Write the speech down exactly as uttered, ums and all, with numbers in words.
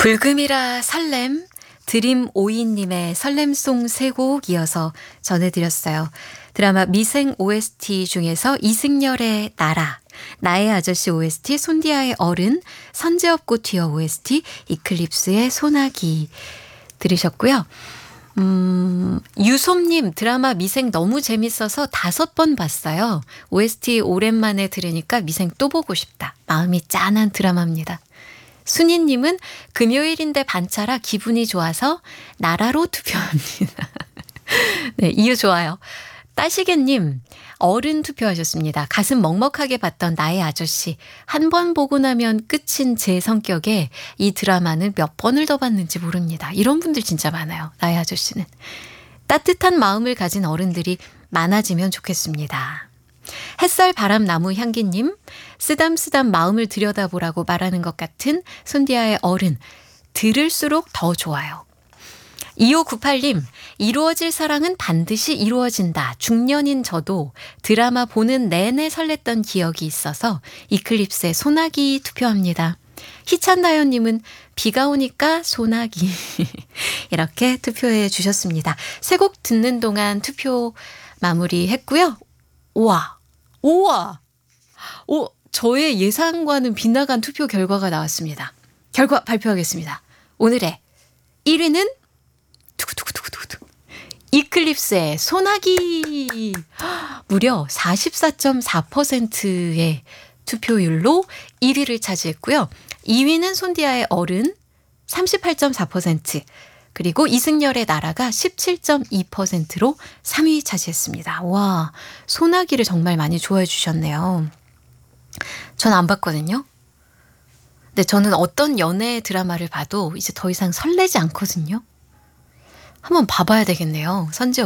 불금이라 설렘, 드림오이님의 설렘송 세 곡 이어서 전해드렸어요. 드라마 미생 오에스티 중에서 이승열의 나라, 나의 아저씨 오에스티, 손디아의 어른, 선제업고 튀어 오에스티, 이클립스의 소나기 들으셨고요. 음, 유솜님 드라마 미생 너무 재밌어서 다섯 번 봤어요. 오에스티 오랜만에 들으니까 미생 또 보고 싶다. 마음이 짠한 드라마입니다. 순이님은 금요일인데 반차라 기분이 좋아서 나라로 투표합니다. 네, 이유 좋아요. 따시개님 어른 투표하셨습니다. 가슴 먹먹하게 봤던 나의 아저씨. 한 번 보고 나면 끝인 제 성격에 이 드라마는 몇 번을 더 봤는지 모릅니다. 이런 분들 진짜 많아요. 나의 아저씨는. 따뜻한 마음을 가진 어른들이 많아지면 좋겠습니다. 햇살 바람 나무 향기님 쓰담쓰담 마음을 들여다보라고 말하는 것 같은 손디아의 어른 들을수록 더 좋아요. 이오구팔님 이루어질 사랑은 반드시 이루어진다. 중년인 저도 드라마 보는 내내 설렜던 기억이 있어서 이클립스의 소나기 투표합니다. 희찬다연님은 비가 오니까 소나기 이렇게 투표해 주셨습니다. 세 곡 듣는 동안 투표 마무리했고요. 우와 우와 오, 저의 예상과는 빗나간 투표 결과가 나왔습니다. 결과 발표하겠습니다. 오늘의 일 위는 두구두구두구두구 이클립스의 소나기 무려 사십사 점 사 퍼센트의 투표율로 일 위를 차지했고요. 이 위는 손디아의 어른 삼십팔 점 사 퍼센트 그리고 이승열의 나라가 십칠 점 이 퍼센트로 삼 위 차지했습니다. 와, 소나기를 정말 많이 좋아해 주셨네요. 전 안 봤거든요. 근데 저는 어떤 연애 드라마를 봐도 이제 더 이상 설레지 않거든요. 한번 봐봐야 되겠네요. 선제